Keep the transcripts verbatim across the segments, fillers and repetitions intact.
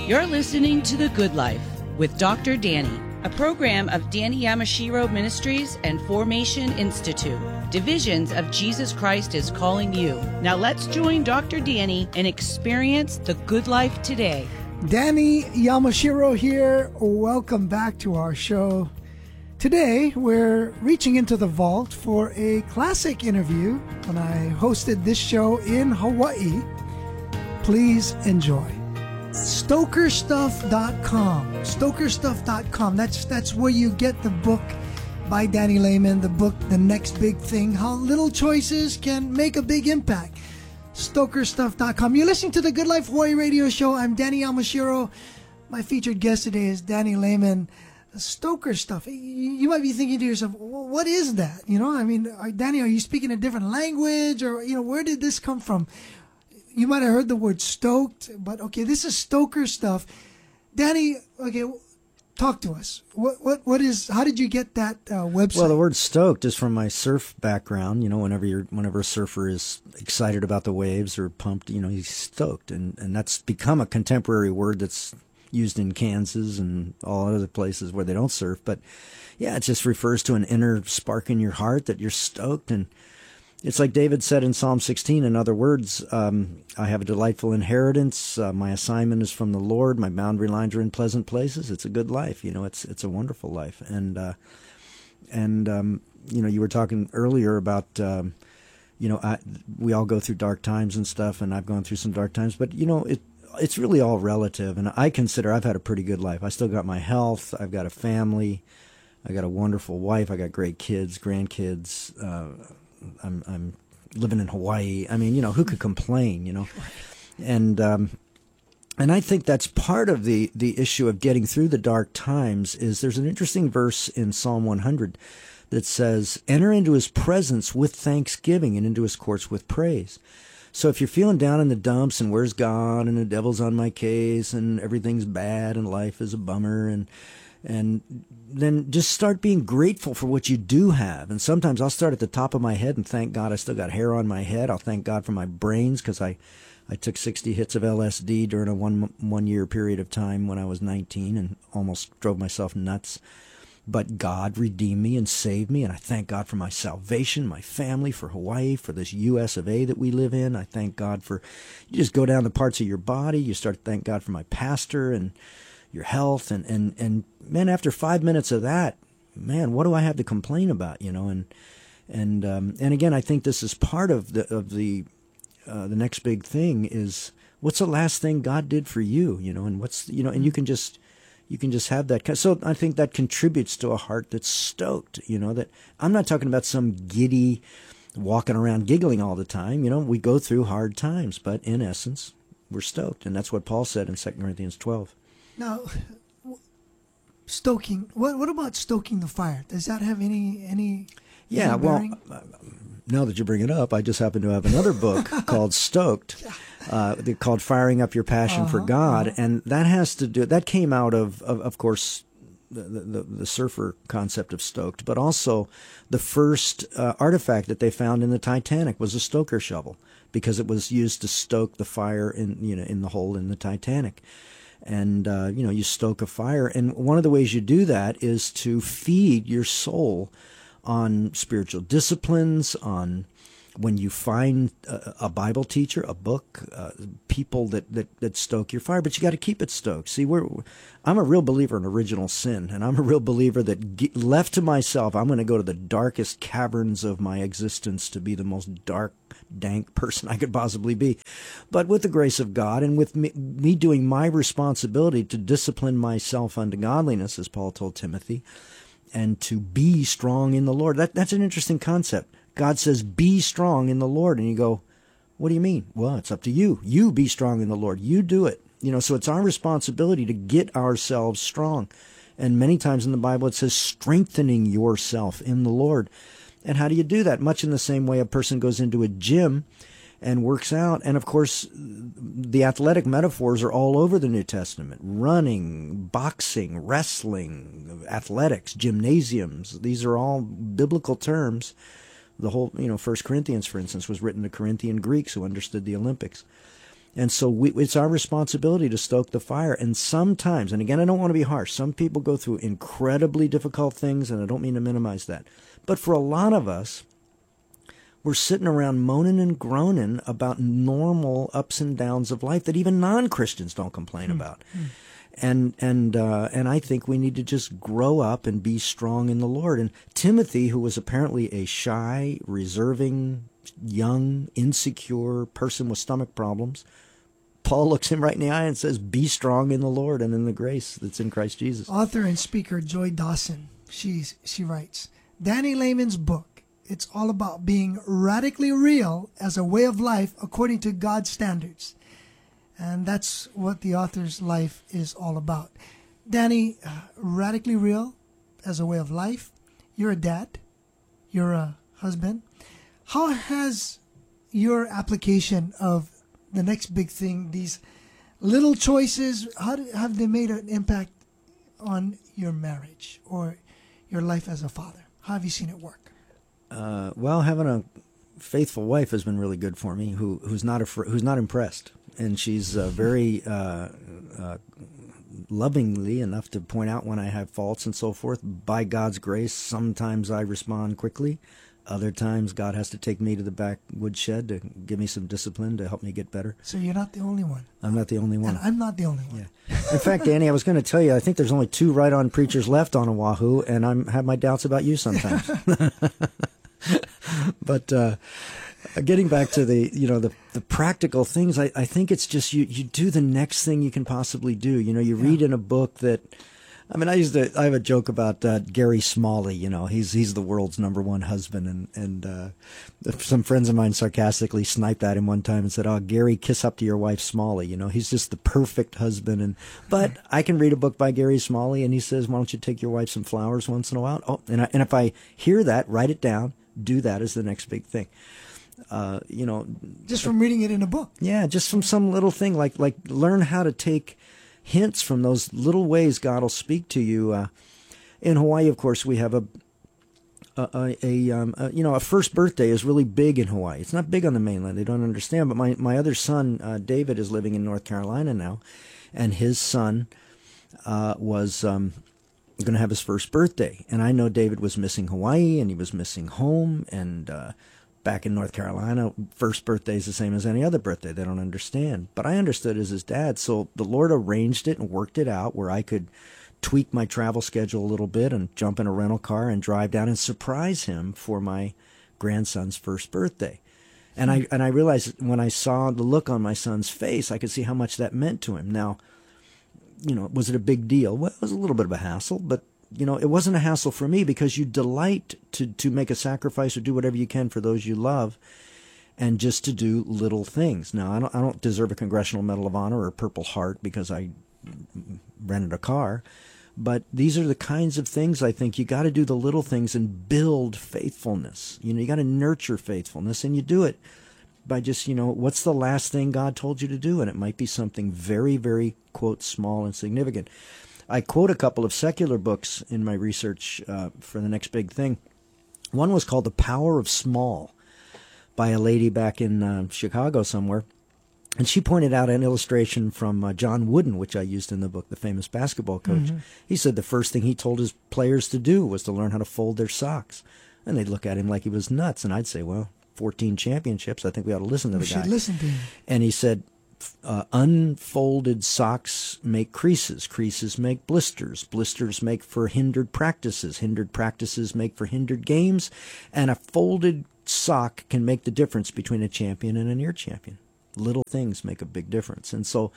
You're listening to The Good Life with Doctor Danny, a program of Danny Yamashiro Ministries and Formation Institute. Divisions of Jesus Christ is calling you. Now let's join Doctor Danny and experience the good life today. Danny Yamashiro here. Welcome back to our show. Today, we're reaching into the vault for a classic interview, and I hosted this show in Hawaii. Please enjoy. Stoker Stuff dot com. Stoker Stuff dot com. That's, that's where you get the book by Danny Lehman, the book, The Next Big Thing, How Little Choices Can Make a Big Impact. Stoker Stuff dot com. You're listening to the Good Life Hawaii radio show. I'm Danny Yamashiro. My featured guest today is Danny Lehman. Stoker Stuff. You might be thinking to yourself, what is that? You know, I mean, Danny, are you speaking a different language? Or, you know, where did this come from? You might have heard the word stoked, but okay, this is Stoker Stuff. Danny, okay, talk to us. What, what, what is, how did you get that uh, website? Well, the word stoked is from my surf background. You know, whenever you're, whenever a surfer is excited about the waves or pumped, you know, he's stoked. And, and that's become a contemporary word that's used in Kansas and all other places where they don't surf. But yeah, it just refers to an inner spark in your heart that you're stoked. And it's like David said in Psalm sixteen, in other words, um, I have a delightful inheritance. Uh, my assignment is from the Lord. My boundary lines are in pleasant places. It's a good life. You know, it's, it's a wonderful life. And, uh, and, um, you know, you were talking earlier about, um, you know, I, we all go through dark times and stuff, and I've gone through some dark times, but you know, it, it's really all relative, and I consider I've had a pretty good life. I still got my health. I've got a family. I got a wonderful wife. I got great kids, grandkids. Uh, I'm, I'm living in Hawaii. I mean, you know, who could complain, you know? And um, and I think that's part of the, the issue of getting through the dark times is there's an interesting verse in Psalm one hundred that says, enter into his presence with thanksgiving and into his courts with praise. So if you're feeling down in the dumps and where's God and the devil's on my case and everything's bad and life is a bummer, and and then just start being grateful for what you do have. And sometimes I'll start at the top of my head and thank God I still got hair on my head. I'll thank God for my brains because I, I took sixty hits of L S D during a one one year period of time when I was nineteen and almost drove myself nuts. But God redeemed me and saved me, and I thank God for my salvation, my family, for Hawaii, for this U S of A that we live in. I thank God for, you just go down the parts of your body, you start to thank God for my pastor and your health, and, and, and man, after five minutes of that, man, what do I have to complain about, you know? And and um, and again, I think this is part of the of the uh, the next big thing is what's the last thing God did for you, you know? And what's, you know, and you can just. You can just have that. So I think that contributes to a heart that's stoked, you know, that I'm not talking about some giddy walking around giggling all the time. You know, we go through hard times, but in essence, we're stoked. And that's what Paul said in Second Corinthians twelve. Now, stoking, what what about stoking the fire? Does that have any, any, yeah, any well, bearing? Now that you bring it up, I just happen to have another book called Stoked, uh, called Firing Up Your Passion uh-huh, for God. Uh-huh. And that has to do, that came out of, of, of course, the, the, the surfer concept of stoked, but also the first uh, artifact that they found in the Titanic was a stoker shovel because it was used to stoke the fire in, you know, in the hole in the Titanic. And, uh, you know, you stoke a fire. And one of the ways you do that is to feed your soul on spiritual disciplines, on when you find a, a Bible teacher, a book, uh, people that, that, that stoke your fire, but you got to keep it stoked. See, we're, I'm a real believer in original sin, and I'm a real believer that get, left to myself, I'm going to go to the darkest caverns of my existence to be the most dark, dank person I could possibly be. But with the grace of God and with me, me doing my responsibility to discipline myself unto godliness, as Paul told Timothy, and to be strong in the Lord. That, that's an interesting concept. God says, be strong in the Lord. And you go, what do you mean? Well, it's up to you. You be strong in the Lord. You do it. You know, so it's our responsibility to get ourselves strong. And many times in the Bible it says strengthening yourself in the Lord. And how do you do that? Much in the same way a person goes into a gym and works out. And of course, the athletic metaphors are all over the New Testament. Running, boxing, wrestling, athletics, gymnasiums. These are all biblical terms. The whole, you know, First Corinthians, for instance, was written to Corinthian Greeks who understood the Olympics. And so we, it's our responsibility to stoke the fire. And sometimes, and again, I don't want to be harsh, some people go through incredibly difficult things, and I don't mean to minimize that. But for a lot of us, we're sitting around moaning and groaning about normal ups and downs of life that even non-Christians don't complain mm. about. Mm. And and uh, and I think we need to just grow up and be strong in the Lord. And Timothy, who was apparently a shy, reserving, young, insecure person with stomach problems, Paul looks him right in the eye and says, be strong in the Lord and in the grace that's in Christ Jesus. Author and speaker Joy Dawson, she's, she writes, Danny Lehman's book, it's all about being radically real as a way of life according to God's standards. And that's what the author's life is all about. Danny, uh, radically real as a way of life. You're a dad. You're a husband. How has your application of the next big thing, these little choices, how do, have they made an impact on your marriage or your life as a father? How have you seen it work? Uh, well, having a faithful wife has been really good for me, who who's not afraid, who's not impressed, and she's uh, very uh, uh, lovingly enough to point out when I have faults and so forth. By God's grace, sometimes I respond quickly. Other times, God has to take me to the back woodshed to give me some discipline to help me get better. So you're not the only one. I'm not the only one. And I'm not the only one. Yeah. In fact, Danny, I was going to tell you, I think there's only two right-on preachers left on Oahu, and I have my doubts about you sometimes. But uh, getting back to the, you know, the the practical things, I, I think it's just you, you do the next thing you can possibly do. You know, you yeah. read in a book that, I mean, I used to, I have a joke about uh, Gary Smalley, you know, he's he's the world's number one husband. And, and uh, some friends of mine sarcastically sniped at him one time and said, oh, Gary, kiss up to your wife Smalley. You know, he's just the perfect husband. And But I can read a book by Gary Smalley and he says, why don't you take your wife some flowers once in a while? Oh, and, I, and if I hear that, write it down, do that as the next big thing. Uh, you know, just from reading it in a book. Yeah, just from some little thing, like like learn how to take hints from those little ways God will speak to you. Uh, in Hawaii, of course, we have a a, a, a, um, a you know a first birthday is really big in Hawaii. It's not big on the mainland; they don't understand. But my my other son, uh, David, is living in North Carolina now, and his son uh, was um, going to have his first birthday. And I know David was missing Hawaii, and he was missing home, and uh, back in North Carolina, first birthday is the same as any other birthday. They don't understand. But I understood as his dad. So the Lord arranged it and worked it out where I could tweak my travel schedule a little bit and jump in a rental car and drive down and surprise him for my grandson's first birthday. And I and I realized when I saw the look on my son's face, I could see how much that meant to him. Now, you know, was it a big deal? Well, it was a little bit of a hassle, but you know, it wasn't a hassle for me because you delight to, to make a sacrifice or do whatever you can for those you love and just to do little things. Now, I don't, I don't deserve a Congressional Medal of Honor or a Purple Heart because I rented a car, but these are the kinds of things I think you got to do the little things and build faithfulness. You know, you got to nurture faithfulness, and you do it by just, you know, what's the last thing God told you to do? And it might be something very, very, quote, small and significant. I quote a couple of secular books in my research uh, for the next big thing. One was called The Power of Small by a lady back in uh, Chicago somewhere. And she pointed out an illustration from uh, John Wooden, which I used in the book, the famous basketball coach. Mm-hmm. He said the first thing he told his players to do was to learn how to fold their socks. And they'd look at him like he was nuts. And I'd say, well, fourteen championships. I think we ought to listen to we the guy. We should listen to him. And he said, Uh, unfolded socks make creases. Creases make blisters. Blisters make for hindered practices. Hindered practices make for hindered games. And a folded sock can make the difference between a champion and a near champion. Little things make a big difference. And so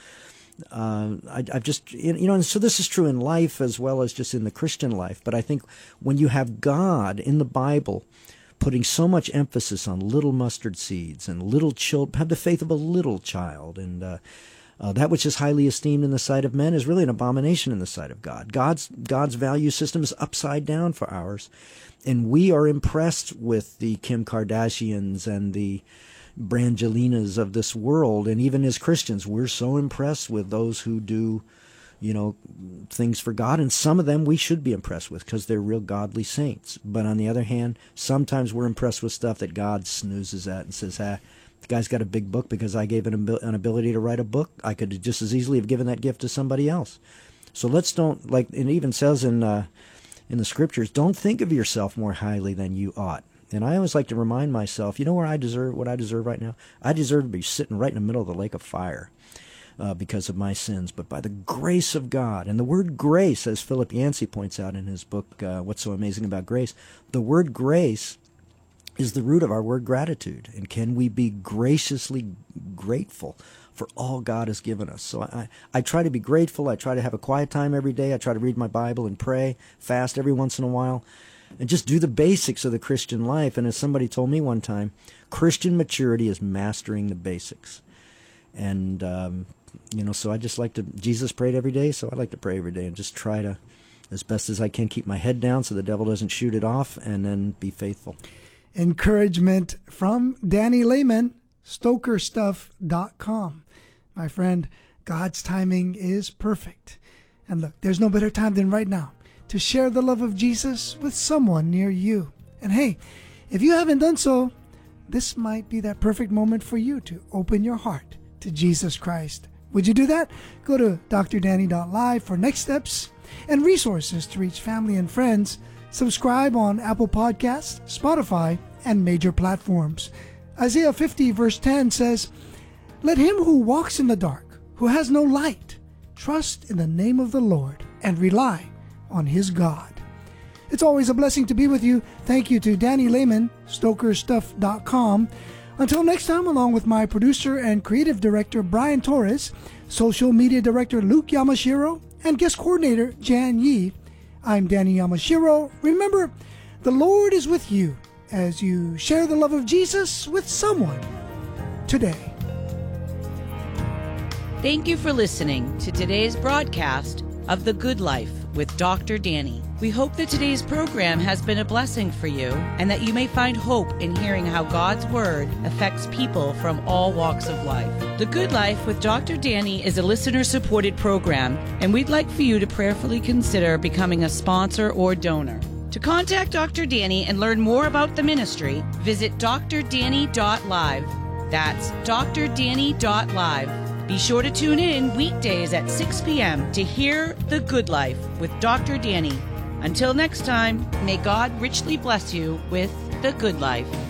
uh, I, I've just, you know, and so this is true in life as well as just in the Christian life. But I think when you have God in the Bible putting so much emphasis on little mustard seeds and little children, have the faith of a little child. And uh, uh, that which is highly esteemed in the sight of men is really an abomination in the sight of God. God's God's value system is upside down for ours. And we are impressed with the Kim Kardashians and the Brangelinas of this world. And even as Christians, we're so impressed with those who do, you know, things for God. And some of them we should be impressed with because they're real godly saints. But on the other hand, sometimes we're impressed with stuff that God snoozes at and says, ah, The guy's got a big book because I gave him an ability to write a book. I could just as easily have given that gift to somebody else. So let's don't, like it even says in uh, in the scriptures, don't think of yourself more highly than you ought. And I always like to remind myself, you know where I deserve, what I deserve right now? I deserve to be sitting right in the middle of the lake of fire uh, because of my sins. But by the grace of God, and the word grace, as Philip Yancey points out in his book, uh, What's So Amazing About Grace, the word grace is the root of our word gratitude. And can we be graciously grateful for all God has given us? So I, I try to be grateful. I try to have a quiet time every day. I try to read my Bible and pray, fast every once in a while, and just do the basics of the Christian life. And as somebody told me one time, Christian maturity is mastering the basics. And, um, you know, so I just like to, Jesus prayed every day, so I like to pray every day and just try to, as best as I can, keep my head down so the devil doesn't shoot it off, and then be faithful. Encouragement from Danny Lehman, Stoker Stuff dot com. My friend, God's timing is perfect. And look, there's no better time than right now to share the love of Jesus with someone near you. And hey, if you haven't done so, this might be that perfect moment for you to open your heart to Jesus Christ. Would you do that? Go to D R Danny dot live for next steps and resources to reach family and friends. Subscribe on Apple Podcasts, Spotify, and major platforms. Isaiah fifty verse ten says, "Let him who walks in the dark, who has no light, trust in the name of the Lord and rely on his God." It's always a blessing to be with you. Thank you to Danny Lehman, Stoker Stuff dot com. Until next time, along with my producer and creative director, Brian Torres, social media director, Luke Yamashiro, and guest coordinator, Jan Yi, I'm Danny Yamashiro. Remember, the Lord is with you as you share the love of Jesus with someone today. Thank you for listening to today's broadcast of The Good Life with Doctor Danny. We hope that today's program has been a blessing for you and that you may find hope in hearing how God's Word affects people from all walks of life. The Good Life with Doctor Danny is a listener-supported program, and we'd like for you to prayerfully consider becoming a sponsor or donor. To contact Doctor Danny and learn more about the ministry, visit D R Danny dot live. That's D R Danny dot live. Be sure to tune in weekdays at six p.m. to hear The Good Life with Doctor Danny. Until next time, may God richly bless you with The Good Life.